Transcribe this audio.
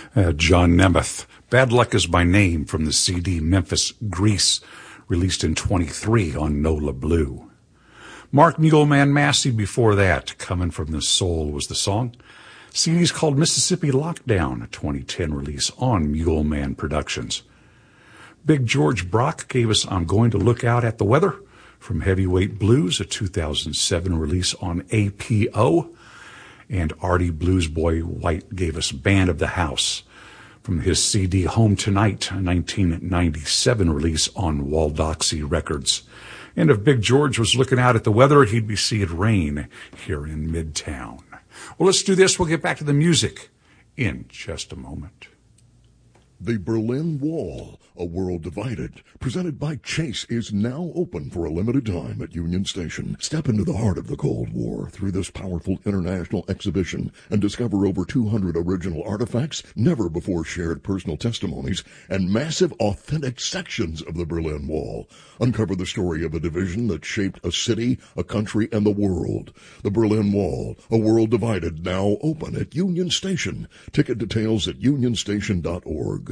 John Nemeth, Bad Luck Is My Name from the CD Memphis, Greece, released in 23 on Nola Blue. Mark Muleman Massey before that, Coming From the Soul was the song. CD's called Mississippi Lockdown, a 2010 release on Muleman Productions. Big George Brock gave us I'm Going to Look Out at the Weather from Heavyweight Blues, a 2007 release on APO. And Artie Bluesboy White gave us Band of the House from his CD Home Tonight, a 1997 release on Waldoxy Records. And if Big George was looking out at the weather, he'd be seeing rain here in Midtown. Well, let's do this. We'll get back to the music in just a moment. The Berlin Wall, A World Divided, presented by Chase, is now open for a limited time at Union Station. Step into the heart of the Cold War through this powerful international exhibition and discover over 200 original artifacts, never-before-shared personal testimonies, and massive authentic sections of the Berlin Wall. Uncover the story of a division that shaped a city, a country, and the world. The Berlin Wall, A World Divided, now open at Union Station. Ticket details at unionstation.org.